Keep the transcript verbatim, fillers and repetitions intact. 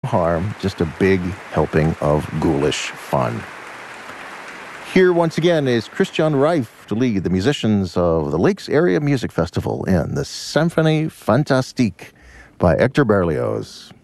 harm, just a big helping of ghoulish fun. Here once again is Christian Reif to lead the musicians of the Lakes Area Music Festival in the Symphonie Fantastique by Hector Berlioz.